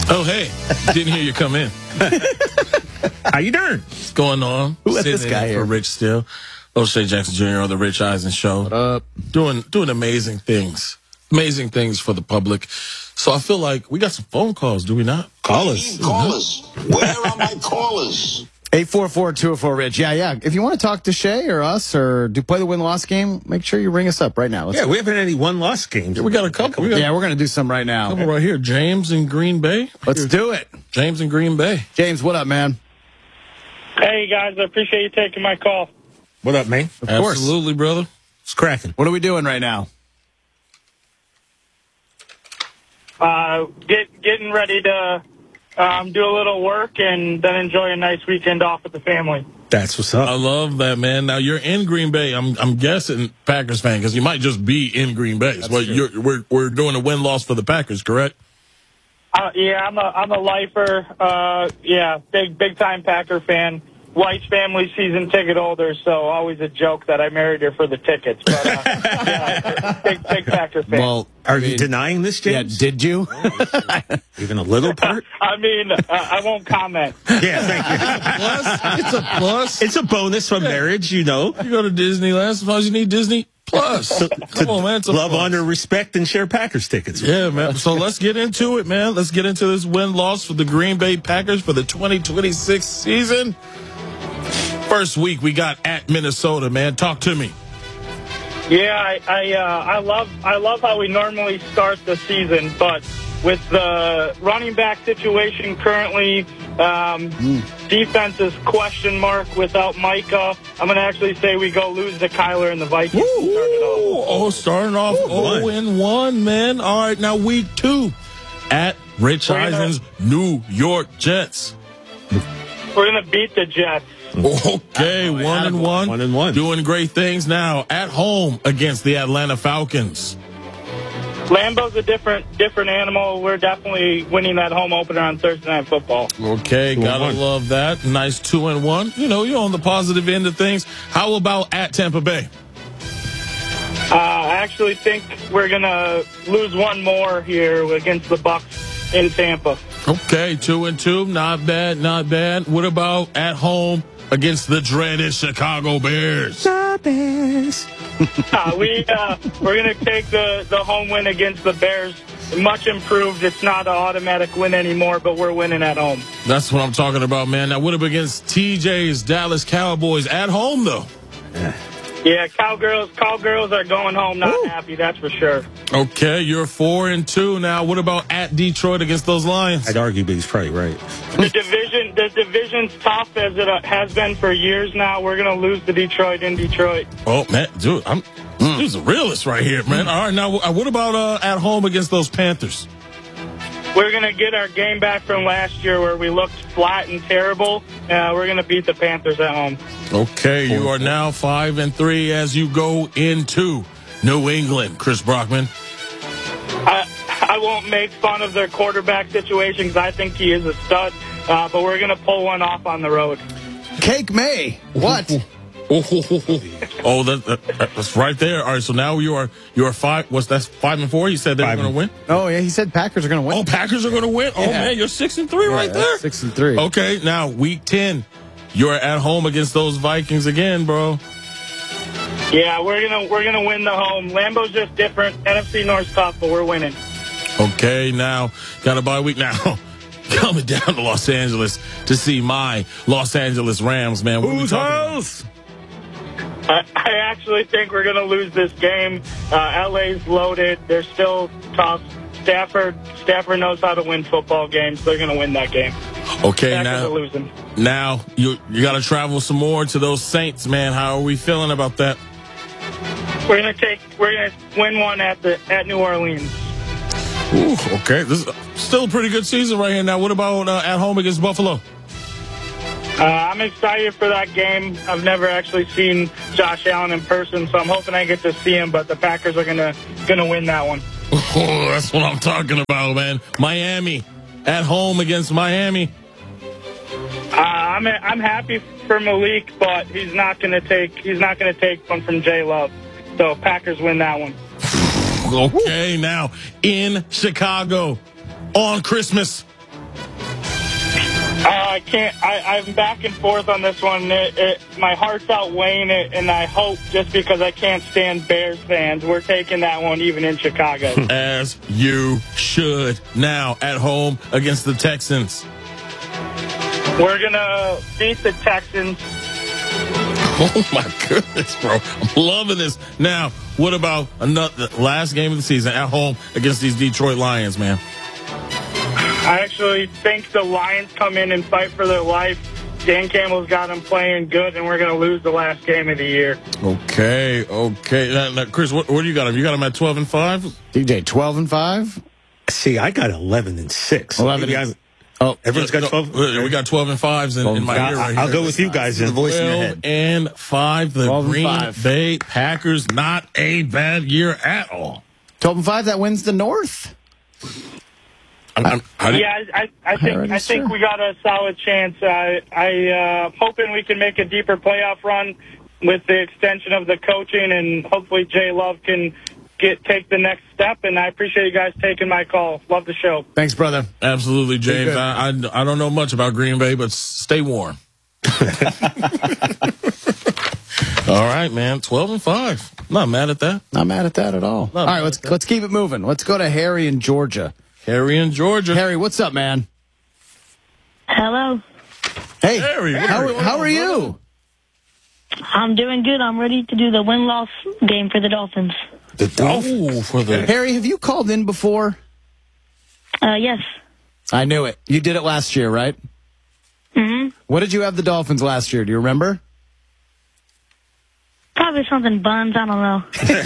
Oh, hey. Didn't hear you come in. How you doing? What's going on? Who let this guy for here? Rich Steele. O'Shea Jackson Jr. on the Rich Eisen Show. What up? Doing amazing things. Amazing things for the public. So I feel like we got some phone calls, do we not? Call us. Callers. Where are my callers? 844-204-RICH. Yeah. If you want to talk to Shay or us or do play the win-loss game, make sure you ring us up right now. Yeah, we haven't had any one-loss games. We got a couple. We got Yeah, we're going to do some right a couple now. right here. James in Green Bay. Let's do it. James in Green Bay. James, what up, man? Hey, guys, I appreciate you taking my call. What up, man? Of course. Absolutely, brother. It's cracking. What are we doing right now? Getting ready to do a little work and then enjoy a nice weekend off with the family. That's what's I up. love that, man. Now you're in Green Bay. I'm guessing Packers fan because you might just be in Green Bay. We're doing a win-loss for the Packers, correct? Yeah, I'm a lifer. Big time Packer fan. Wife's family season ticket holder, so always a joke that I married her for the tickets. But big Packer fan. Well, Are you denying this, yeah, James? did you? Even a little part? I mean, I won't comment. Yeah, thank you. It's a plus. It's a bonus from marriage, you know. You go to Disneyland. Sometimes you need Disney Plus. Come on, man. It's a Love, plus. honor, respect, and share Packers tickets. Yeah, man. So let's get into it, man. Let's get into this win-loss for the Green Bay Packers for the 2026 season. First week we got at Minnesota, man. Talk to me. Yeah, I love how we normally start the season, but with the running back situation currently, defense is question mark without Micah. I'm going to actually say we go lose to Kyler and the Vikings. Starting off 0-1, man. All right, now week 2 at Rich Eisen's New York Jets. We're going to beat the Jets. Okay, 1-1. 1-1. Doing great things now at home against the Atlanta Falcons. Lambeau's a different animal. We're definitely winning that home opener on Thursday Night Football. Okay, gotta 2-1. love that. Nice 2-1. You know, you're on the positive end of things. How about at Tampa Bay? I actually think we're going to lose one more here against the Bucs in Tampa. Okay, 2-2. Not bad, not bad. What about at home against the dreaded Chicago Bears? We're going to take the home win against the Bears. Much improved. It's not an automatic win anymore, but we're winning at home. That's what I'm talking about, man. Now, what up against TJ's Dallas Cowboys at home, though? Yeah, Cowgirls are going home not happy, that's for sure. Okay, you're 4-2 now. What about at Detroit against those Lions? I'd argue, but he's probably right. The division's tough as it has been for years now. We're going to lose to Detroit in Detroit. Oh, man, dude, dude's a realist right here, man. All right, now, what about at home against those Panthers? We're going to get our game back from last year where we looked flat and terrible. We're going to beat the Panthers at home. Okay, you are now 5-3 as you go into New England. Chris Brockman. I won't make fun of their quarterback situation because I think he is a stud, but we're going to pull one off on the road. Cake May. What? Oh, that's right there. All right, so now you are 5. What's that? 5-4. You said they're going to win. Oh, yeah, he said Packers are going to win. Oh, Packers are going to win. Oh Yeah. man, you're 6-3 right there. 6-3. Okay, now week 10, you're at home against those Vikings again, bro. Yeah, we're gonna win the home. Lambeau's just different. NFC North's tough, but we're winning. Okay, now got a bye week now. Coming down to Los Angeles to see my Los Angeles Rams, man. What are we talking about? I actually think we're going to lose this game. LA's loaded. They're still tough. Stafford knows how to win football games. They're going to win that game. Okay, Packers are losing. now you got to travel some more to those Saints, man. How are we feeling about that? We're going to win one at New Orleans. Ooh, okay, this is still a pretty good season right here. Now, what about at home against Buffalo? I'm excited for that game. I've never actually seen Josh Allen in person, so I'm hoping I get to see him. But the Packers are gonna win that one. Oh, that's what I'm talking about, man. Miami at home against Miami. I'm happy for Malik, but he's not gonna take one from J Love. So Packers win that one. Okay, now in Chicago on Christmas. I can't. I'm back and forth on this one. My heart's outweighing it, and I hope just because I can't stand Bears fans, we're taking that one even in Chicago. As you should. Now at home against the Texans. We're gonna beat the Texans. Oh my goodness, bro! I'm loving this. Now, what about the last game of the season at home against these Detroit Lions, man? I actually think the Lions come in and fight for their life. Dan Campbell's got them playing good, and we're going to lose the last game of the year. Okay. Now, Chris, what do you got him? You got him at 12-5? DJ, 12-5. See, I got 11-6. 11. Oh, Everyone's got 12. We got 12-5s in my ear right here. I'll go with you guys. The voice in your head. 12-5. The 12 and Green 5. Bay Packers, not a bad year at all. 12-5. That wins the North. I think we got a solid chance. I hoping we can make a deeper playoff run with the extension of the coaching, and hopefully Jay Love can take the next step. And I appreciate you guys taking my call. Love the show. Thanks, brother. Absolutely, James. I don't know much about Green Bay, but stay warm. All right, man. 12-5. Not mad at that. Not mad at that at all. All right, let's keep it moving. Let's go to Harry in Georgia. Harry in Georgia. Harry, what's up, man? Hello. Hey, Harry, how are you? I'm doing good. I'm ready to do the win-loss game for the Dolphins. The Dolphins. Harry, have you called in before? Yes. I knew it. You did it last year, right? Mm-hmm. What did you have the Dolphins last year? Do you remember? Probably something buns. I don't know.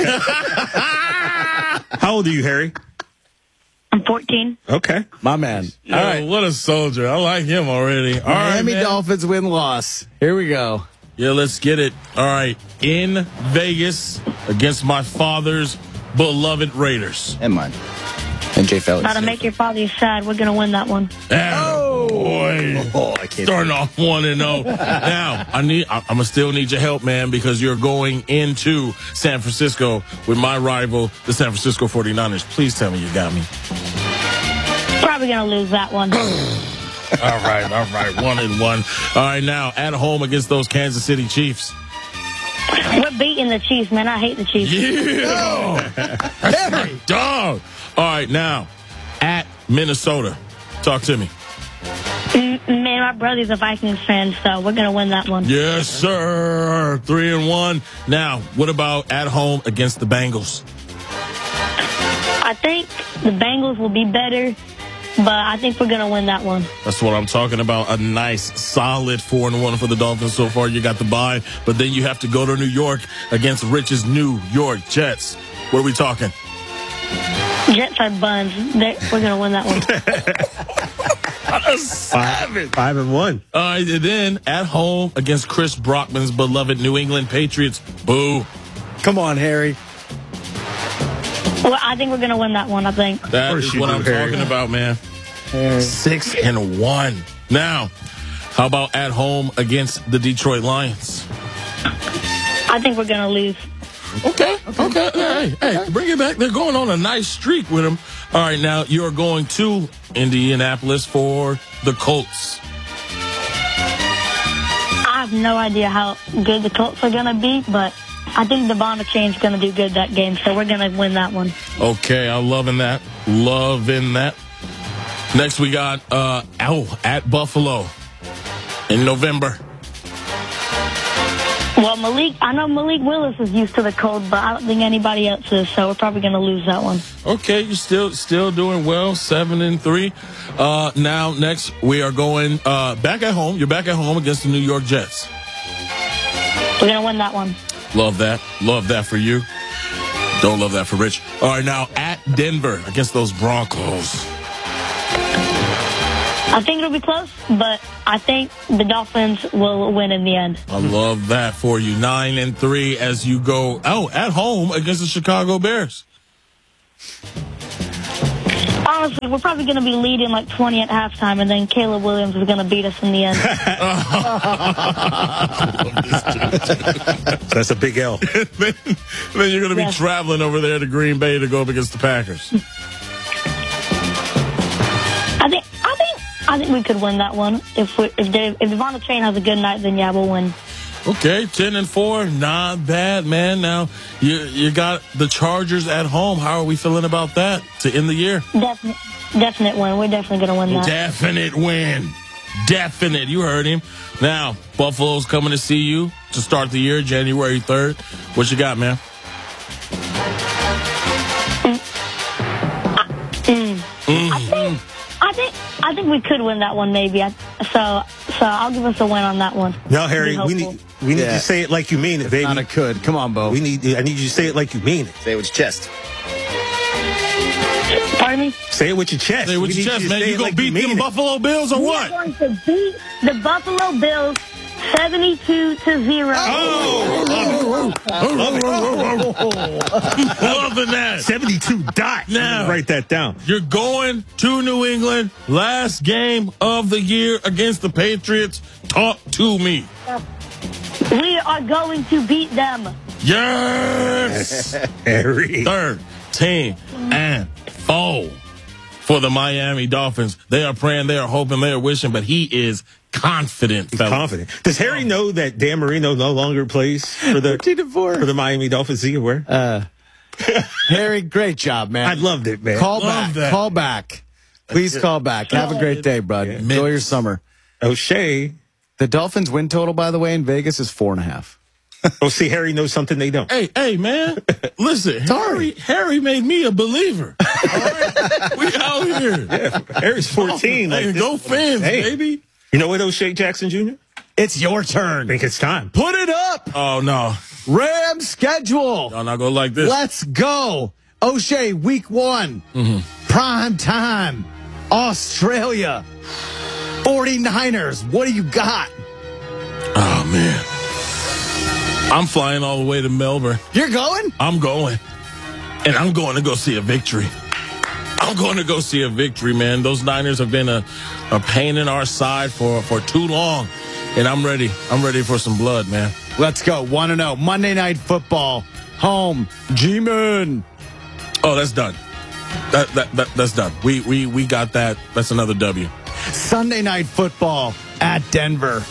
How old are you, Harry? I'm 14. Okay. My man. All right. What a soldier. I like him already. All right, Miami man. Dolphins win-loss. Here we go. Yeah, let's get it. All right. In Vegas against my father's beloved Raiders. And mine. And Jay Felix. How to make your father sad. We're going to win that one. Boy. Oh, I can't. Starting off 1-0. Now, I'm gonna still need your help, man, because you're going into San Francisco with my rival, the San Francisco 49ers. Please tell me you got me. Probably going to lose that one. All right. 1-1. All right, now at home against those Kansas City Chiefs. We're beating the Chiefs, man. I hate the Chiefs. Yeah. That's my dog. All right, now at Minnesota. Talk to me. Man, my brother's a Vikings fan, so we're going to win that one. Yes, sir. 3-1. Now, what about at home against the Bengals? I think the Bengals will be better, but I think we're going to win that one. That's what I'm talking about. A nice, solid 4-1 for the Dolphins so far. You got the bye, but then you have to go to New York against Rich's New York Jets. What are we talking? Jets are buns. We're going to win that one. 5-1. All right, and then at home against Chris Brockman's beloved New England Patriots. Boo. Come on, Harry. Well, I think we're going to win that one, I think. That is what I'm talking about, man. 6-1. Now, how about at home against the Detroit Lions? I think we're going to lose. Okay. Hey, bring it back. They're going on a nice streak with them. All right, now you're going to Indianapolis for the Colts. I have no idea how good the Colts are going to be, but I think Devon McChain's going to do good that game, so we're going to win that one. Okay, I'm loving that. Next, we got at Buffalo in November. Well, I know Malik Willis is used to the cold, but I don't think anybody else is, so we're probably going to lose that one. Okay, you're still doing well, 7-3. Now, next, we are going back at home. You're back at home against the New York Jets. We're going to win that one. Love that. Love that for you. Don't love that for Rich. All right, now at Denver against those Broncos. I think it'll be close, but I think the Dolphins will win in the end. I love that for you. 9-3 as you go at home against the Chicago Bears. Honestly, we're probably going to be leading like 20 at halftime, and then Caleb Williams is going to beat us in the end. That's a big L. then you're going to be traveling over there to Green I think we could win that one. If Devon Chain has a good night, then yeah, we'll win. Okay, 10-4, not bad, man. Now you got the Chargers at home. How are we feeling about that to end the year? Definite win. We're definitely going to win that. Definite win. Definite. You heard him. Now, Buffalo's coming to see you to start the year, January 3rd. What you got, man? I think we could win that one, maybe. So I'll give us a win on that one. No, Harry, we need to say it like you mean it, baby. Not a could. Come on, Bo. I need you to say it like you mean it. Say it with your chest. Pardon me? Say it with your chest. Say it with your chest, man. You going to beat them Buffalo Bills or what? We're going to beat the Buffalo Bills 72-0. Loving that. 72 dot. Now, write that down. You're going to New England. Last game of the year against the Patriots. Talk to me. We are going to beat them. Yes. Harry. 13-4 for the Miami Dolphins. They are praying, they are hoping, they are wishing, but he is confident. He's confident. Does Harry know that Dan Marino no longer plays for the Miami Dolphins? Is he aware? Harry, great job, man. I loved it, man. Call back. Please call back. Have a great day, bud. Yeah. Enjoy your summer. O'Shea. The Dolphins win total, by the way, in Vegas is 4.5. Oh, see, Harry knows something they don't. Hey, man. Listen, Harry made me a believer. All right? We out here. Yeah, Harry's 14. Hey, go Fins, baby. You know what, O'Shea Jackson Jr.? It's your turn. I think it's time. Put it up. Oh, no. Rams schedule. Y'all not go like this. Let's go. O'Shea, week 1. Prime time. Australia. 49ers. What do you got? Oh, man. I'm flying all the way to Melbourne. You're going? I'm going. And I'm going to go see a victory. I'm going to go see a victory, man. Those Niners have been a pain in our side for too long. And I'm ready. I'm ready for some blood, man. Let's go. 1-0. Monday Night Football. Home. G-Man. Oh, that's done. That's done. We got that. That's another W. Sunday Night Football at Denver.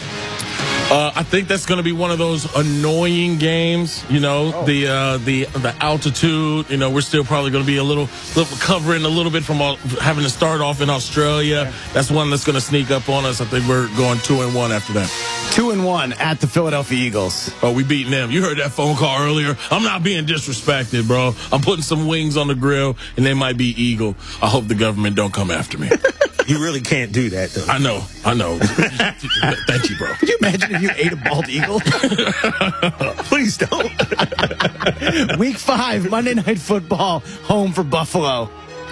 I think that's going to be one of those annoying games. You know, the altitude. You know, we're still probably going to be a little covering a little bit from having to start off in Australia. Yeah. That's one that's going to sneak up on us. I think we're going 2-1 after that. 2-1 at the Philadelphia Eagles. Oh, we beating them. You heard that phone call earlier. I'm not being disrespected, bro. I'm putting some wings on the grill, and they might be Eagle. I hope the government don't come after me. You really can't do that, though. I know. Thank you, bro. Could you imagine if you ate a bald eagle? Please don't. Week 5, Monday Night Football, home for Buffalo.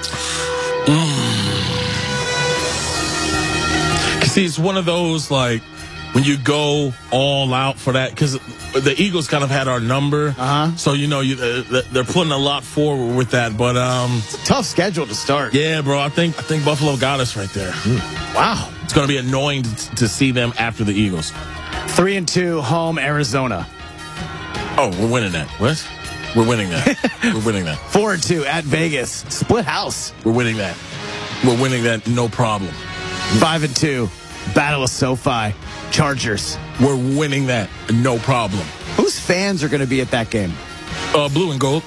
See, it's one of those, like, when you go all out for that, because the Eagles kind of had our number. So, you know, they're putting a lot forward with that. But it's a tough schedule to start. Yeah, bro. I think Buffalo got us right there. Wow. It's going to be annoying to see them after the Eagles. 3-2, home Arizona. Oh, we're winning that. What? We're winning that. We're winning that. 4-2 at Vegas. Split house. We're winning that. We're winning that, no problem. 5-2, Battle of SoFi. Chargers. We're winning that, no problem. Whose fans are going to be at that game? Blue and gold.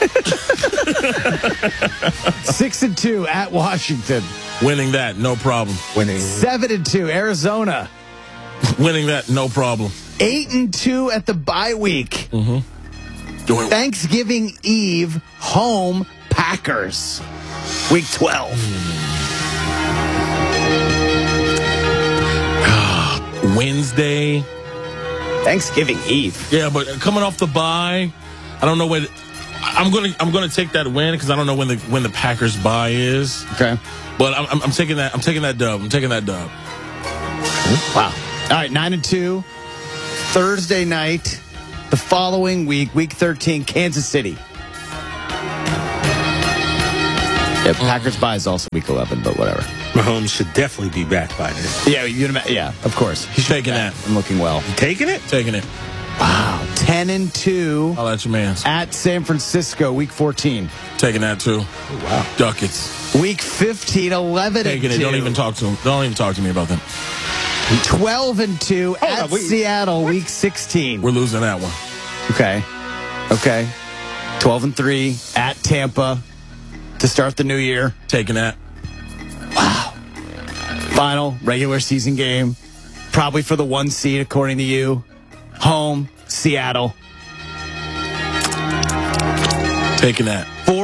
6-2 at Washington. Winning that, no problem. Winning. 7-2 Arizona. Winning that, no problem. 8-2 at the bye week. Thanksgiving Eve, home Packers. Week 12. Wednesday. Thanksgiving Eve. Yeah, but coming off the bye, I don't know when. I'm gonna take that win because I don't know when the Packers bye is. Okay. But I'm taking that. I'm taking that dub. Wow. All right, 9-2. Thursday night, the following week, week 13, Kansas City. Yeah, Packers bye is also week 11, but whatever. Mahomes should definitely be back by then. Yeah, of course. He's taking that. I'm looking well. Taking it? Taking it. Wow, 10-2. I'll let your man. At San Francisco, week 14. Taking that too. Oh, wow. Ducats. Week 15, 11-2. Taking it. Don't even talk to him. Don't even talk to me about them. 12-2 at Seattle, week 16. We're losing that one. Okay. 12-3 at Tampa to start the new year. Taking that. Wow. Final regular season game. Probably for the 1 seed, according to you. Home, Seattle. Taking that.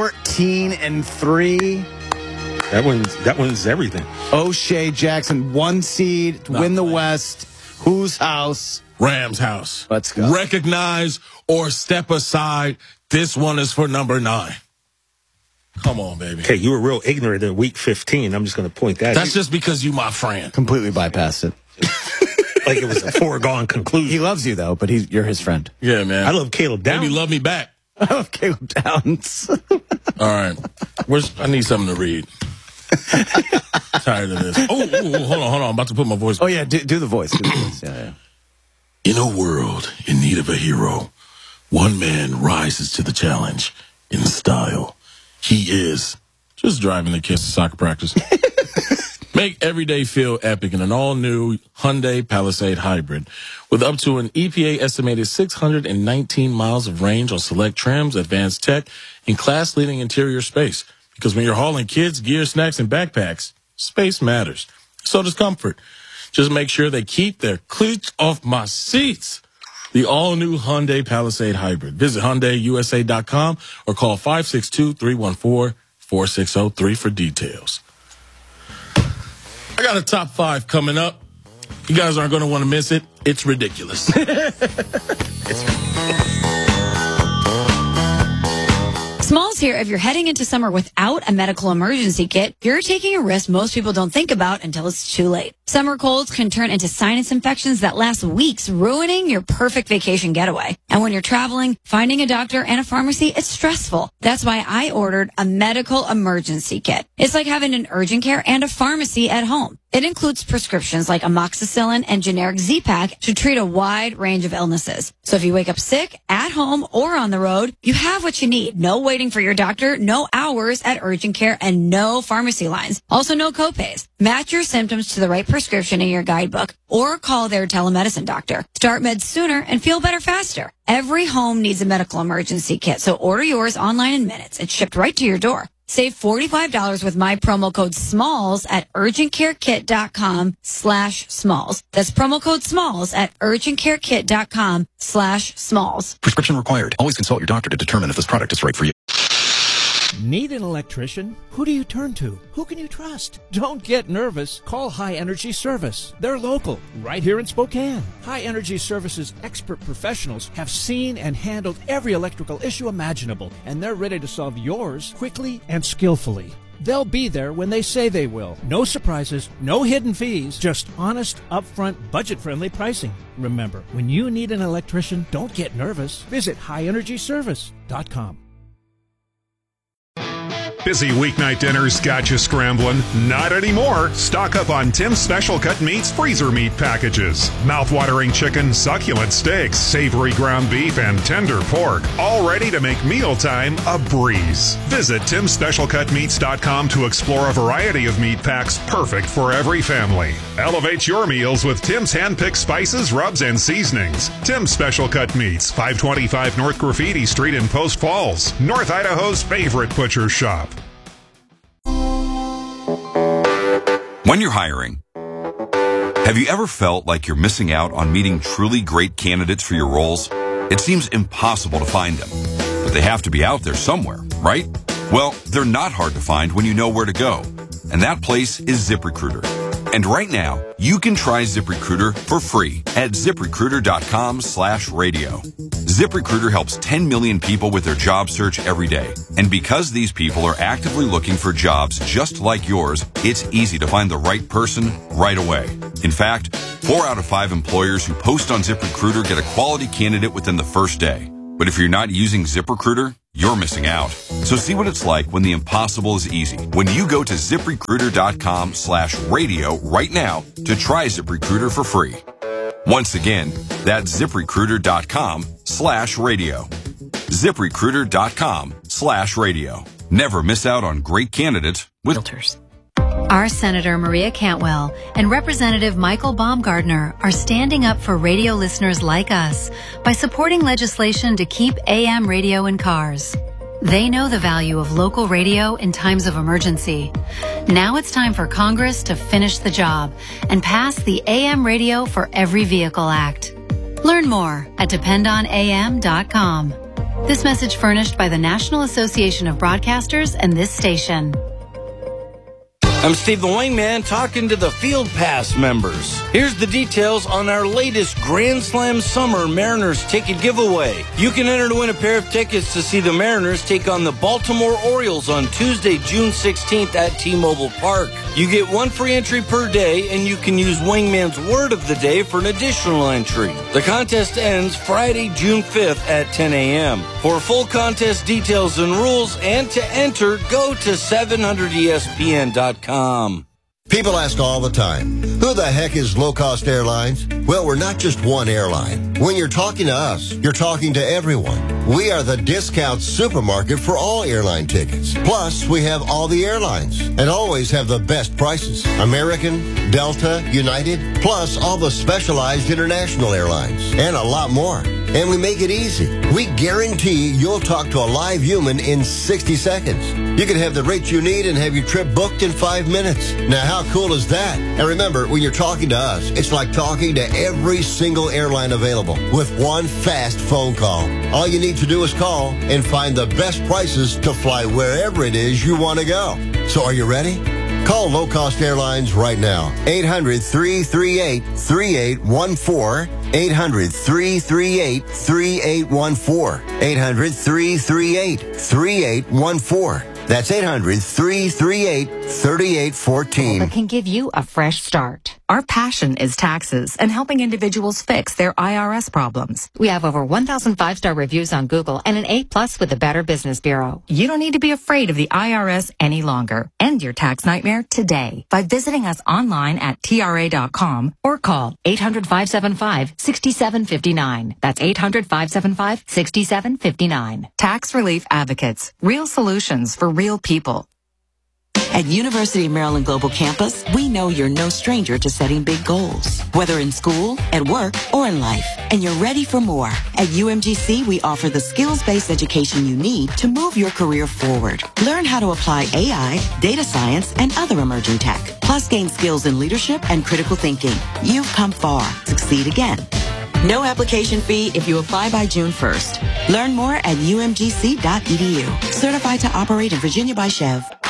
14-3. That one's everything. O'Shea Jackson, 1 seed to win the West. Whose house? Rams house. Let's go. Recognize or step aside. This one is for number 9. Come on, baby. Okay, you were real ignorant in week 15. I'm just going to point that out. That's just because you my friend. Completely bypassed it. Like it was a foregone conclusion. He loves you, though, but you're his friend. Yeah, man. I love Caleb Downs. Maybe love me back. I love Caleb Downs. All right. I need something to read. Tired of this. Oh, hold on. I'm about to put my voice. Oh, yeah, do the voice. Yeah. In a world in need of a hero, one man rises to the challenge in style. He is just driving the kids to soccer practice. Make every day feel epic in an all-new Hyundai Palisade Hybrid. With up to an EPA estimated 619 miles of range on select trims, advanced tech, and class-leading interior space. Because when you're hauling kids, gear, snacks, and backpacks, space matters. So does comfort. Just make sure they keep their cleats off my seats. The all-new Hyundai Palisade Hybrid. Visit HyundaiUSA.com or call 562-314-4603 for details. I got a top 5 coming up. You guys aren't going to want to miss it. It's ridiculous. Smalls here. If you're heading into summer without a medical emergency kit, you're taking a risk most people don't think about until it's too late. Summer colds can turn into sinus infections that last weeks, ruining your perfect vacation getaway. And when you're traveling, finding a doctor and a pharmacy, it's stressful. That's why I ordered a medical emergency kit. It's like having an urgent care and a pharmacy at home. It includes prescriptions like amoxicillin and generic Z-Pak to treat a wide range of illnesses. So if you wake up sick, at home, or on the road, you have what you need. No waiting for your doctor, no hours at urgent care, and no pharmacy lines. Also no copays. Match your symptoms to the right prescription in your guidebook or call their telemedicine doctor. Start meds sooner and feel better faster. Every home needs a medical emergency kit, so order yours online in minutes. It's shipped right to your door. Save $45 with my promo code SMALLS at urgentcarekit.com/smalls. That's promo code SMALLS at urgentcarekit.com/smalls. Prescription required. Always consult your doctor to determine if this product is right for you. Need an electrician? Who do you turn to? Who can you trust? Don't get nervous. Call High Energy Service. They're local, right here in Spokane. High Energy Service's expert professionals have seen and handled every electrical issue imaginable, and they're ready to solve yours quickly and skillfully. They'll be there when they say they will. No surprises, no hidden fees, just honest, upfront, budget-friendly pricing. Remember, when you need an electrician, don't get nervous. Visit highenergyservice.com. Busy weeknight dinners got you scrambling? Not anymore. Stock up on Tim's Special Cut Meats freezer meat packages. Mouth-watering chicken, succulent steaks, savory ground beef, and tender pork. All ready to make mealtime a breeze. Visit Tim'sSpecialCutMeats.com to explore a variety of meat packs perfect for every family. Elevate your meals with Tim's hand-picked spices, rubs, and seasonings. Tim's Special Cut Meats, 525 North Graffiti Street in Post Falls, North Idaho's favorite butcher shop. When you're hiring, have you ever felt like you're missing out on meeting truly great candidates for your roles? It seems impossible to find them, but they have to be out there somewhere, right? Well, they're not hard to find when you know where to go, and that place is ZipRecruiter. And right now, you can try ZipRecruiter for free at ZipRecruiter.com/radio. ZipRecruiter helps 10 million people with their job search every day. And because these people are actively looking for jobs just like yours, it's easy to find the right person right away. In fact, 4 out of 5 employers who post on ZipRecruiter get a quality candidate within the first day. But if you're not using ZipRecruiter, you're missing out. So see what it's like when the impossible is easy. When you go to ZipRecruiter.com/radio right now to try ZipRecruiter for free. Once again, that's ZipRecruiter.com/radio. ZipRecruiter.com/radio. Never miss out on great candidates with filters. Our Senator Maria Cantwell and Representative Michael Baumgardner are standing up for radio listeners like us by supporting legislation to keep AM radio in cars. They know the value of local radio in times of emergency. Now it's time for Congress to finish the job and pass the AM Radio for Every Vehicle Act. Learn more at dependonam.com. This message furnished by the National Association of Broadcasters and this station. I'm Steve the Wingman talking to the Field Pass members. Here's the details on our latest Grand Slam Summer Mariners ticket giveaway. You can enter to win a pair of tickets to see the Mariners take on the Baltimore Orioles on Tuesday, June 16th at T-Mobile Park. You get one free entry per day, and you can use Wingman's word of the day for an additional entry. The contest ends Friday, June 5th at 10 a.m. For full contest details and rules and to enter, go to 700ESPN.com. People ask all the time, who the heck is Low Cost Airlines? Well, we're not just one airline. When you're talking to us, you're talking to everyone. We are the discount supermarket for all airline tickets. Plus, we have all the airlines and always have the best prices. American, Delta, United, plus all the specialized international airlines and a lot more. And we make it easy. We guarantee you'll talk to a live human in 60 seconds. You can have the rates you need and have your trip booked in 5 minutes. Now, how cool is that? And remember, when you're talking to us, it's like talking to every single airline available with one fast phone call. All you need to do is call and find the best prices to fly wherever it is you want to go. So are you ready? Call Low Cost Airlines right now. 800-338-3814. 800-338-3814. 800-338-3814. That's 800-338-3814. That can give you a fresh start. Our passion is taxes and helping individuals fix their IRS problems. We have over 1,000 5-star reviews on Google and an A+ with the Better Business Bureau. You don't need to be afraid of the IRS any longer. End your tax nightmare today by visiting us online at TRA.com or call 800-575-6759. That's 800-575-6759. Tax Relief Advocates. Real solutions for real people. At University of Maryland Global Campus, we know you're no stranger to setting big goals, whether in school, at work, or in life, and you're ready for more. At UMGC, we offer the skills-based education you need to move your career forward. Learn how to apply AI, data science, and other emerging tech, plus gain skills in leadership and critical thinking. You've come far. Succeed again. No application fee if you apply by June 1st. Learn more at umgc.edu. Certified to operate in Virginia by Chev.